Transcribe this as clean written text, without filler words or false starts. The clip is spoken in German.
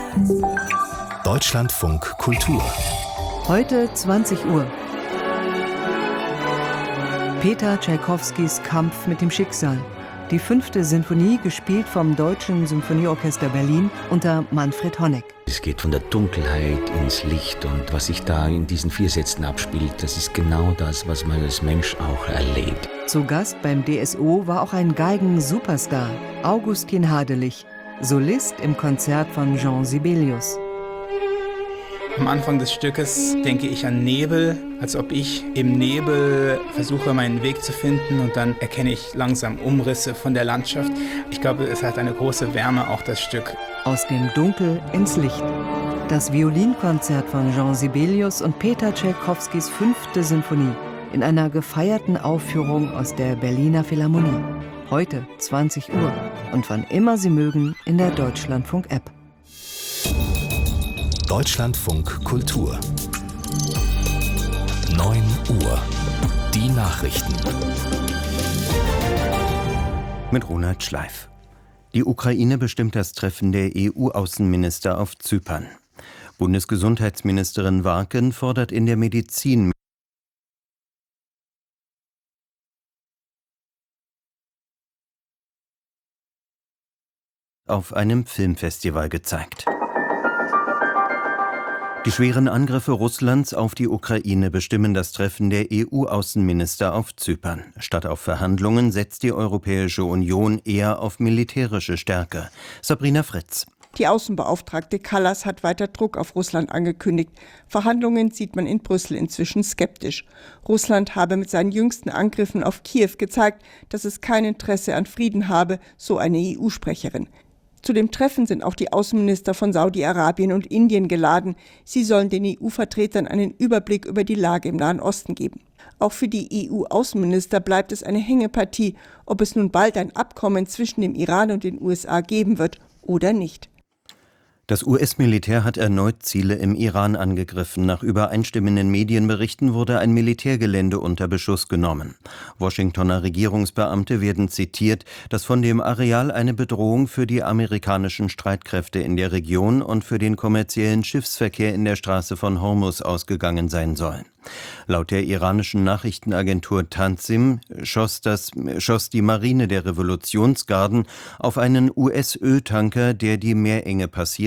Deutschlandfunk Kultur. Heute 20 Uhr. Peter Tschaikowskis Kampf mit dem Schicksal. Die 5. Sinfonie, gespielt vom Deutschen Symphonieorchester Berlin unter Manfred Honeck. Es geht von der Dunkelheit ins Licht, und was sich da in diesen 4 Sätzen abspielt, das ist genau das, was man als Mensch auch erlebt. Zu Gast beim DSO war auch ein Geigen-Superstar, Augustin Hadelich, Solist im Konzert von Jean Sibelius. Am Anfang des Stückes denke ich an Nebel, als ob ich im Nebel versuche, meinen Weg zu finden, und dann erkenne ich langsam Umrisse von der Landschaft. Ich glaube, es hat eine große Wärme, auch das Stück. Aus dem Dunkel ins Licht. Das Violinkonzert von Jean Sibelius und Peter Tschaikowskis 5. Sinfonie in einer gefeierten Aufführung aus der Berliner Philharmonie. Heute 20 Uhr und wann immer Sie mögen in der Deutschlandfunk-App. Deutschlandfunk Kultur. 9 Uhr. Die Nachrichten. Mit Ronald Schleif. Die Ukraine bestimmt das Treffen der EU-Außenminister auf Zypern. Bundesgesundheitsministerin Warken fordert in der Medizin auf einem Filmfestival gezeigt. Die schweren Angriffe Russlands auf die Ukraine bestimmen das Treffen der EU-Außenminister auf Zypern. Statt auf Verhandlungen setzt die Europäische Union eher auf militärische Stärke. Sabrina Fritz. Die Außenbeauftragte Kallas hat weiter Druck auf Russland angekündigt. Verhandlungen sieht man in Brüssel inzwischen skeptisch. Russland habe mit seinen jüngsten Angriffen auf Kiew gezeigt, dass es kein Interesse an Frieden habe, so eine EU-Sprecherin. Zu dem Treffen sind auch die Außenminister von Saudi-Arabien und Indien geladen. Sie sollen den EU-Vertretern einen Überblick über die Lage im Nahen Osten geben. Auch für die EU-Außenminister bleibt es eine Hängepartie, ob es nun bald ein Abkommen zwischen dem Iran und den USA geben wird oder nicht. Das US-Militär hat erneut Ziele im Iran angegriffen. Nach übereinstimmenden Medienberichten wurde ein Militärgelände unter Beschuss genommen. Washingtoner Regierungsbeamte werden zitiert, dass von dem Areal eine Bedrohung für die amerikanischen Streitkräfte in der Region und für den kommerziellen Schiffsverkehr in der Straße von Hormuz ausgegangen sein soll. Laut der iranischen Nachrichtenagentur Tanzim schoss die Marine der Revolutionsgarden auf einen US-Öltanker, der die Meerenge passierte.